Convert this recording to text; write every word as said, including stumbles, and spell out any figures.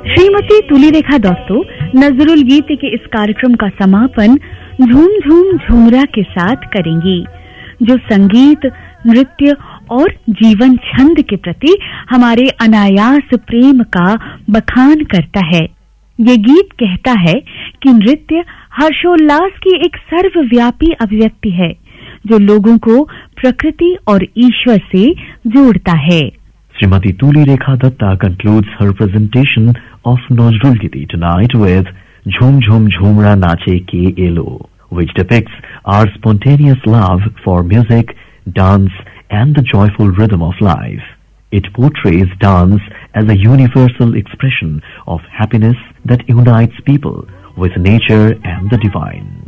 श्रीमती तुलिरेखा दत्तो नजरुल गीत के इस कार्यक्रम का समापन झूम झूम झूमरा के साथ करेंगी, जो संगीत, नृत्य और जीवन छंद के प्रति हमारे अनायास प्रेम का बखान करता है। ये गीत कहता है कि नृत्य हर्षोल्लास की एक सर्वव्यापी अभिव्यक्ति है, जो लोगों को प्रकृति और ईश्वर से जोड़ता है। Srimati Tulirekha Datta concludes her presentation of Nazrul Giti tonight with Jhum Jhum Jhumra Nache Ke Elo, which depicts our spontaneous love for music, dance, and the joyful rhythm of life. It portrays dance as a universal expression of happiness that unites people with nature and the divine.